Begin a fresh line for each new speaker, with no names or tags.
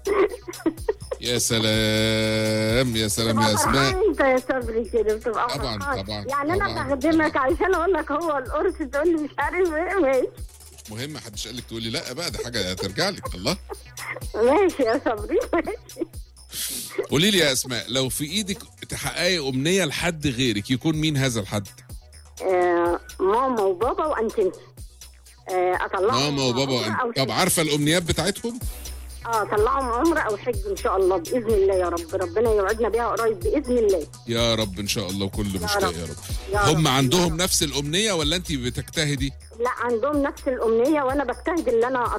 يا سلام يا سلام يا اسماء.
انت يا صبري كده بتبقى
طبعا
فرحان.
طبعا
يعني انا
طبعا
بخدمك عشان اقول لك هو القرص تقول لي مش عارف ايه. ماشي
مهم، محدش قال لك تقولي لا بقى، ده حاجه ترجع لك. الله.
ماشي يا صبري ماشي.
قولي لي يا اسماء، لو في ايدك تحققي امنيه لحد غيرك، يكون مين هذا الحد؟
ماما وبابا وانتنتي. اطلعهم
ماما وبابا
عمرة أو
طب
حج.
عارفه الامنيات بتاعتهم؟
اطلعهم عمره او حج ان شاء الله باذن الله يا رب. ربنا يوعدنا بيها قريب باذن الله.
يا رب ان شاء الله، وكل مشتاق يا رب.
يا
هم
رب.
عندهم نفس الامنيه ولا انت بتجتهدي؟
لا عندهم نفس الامنيه وانا بجتهد اللي انا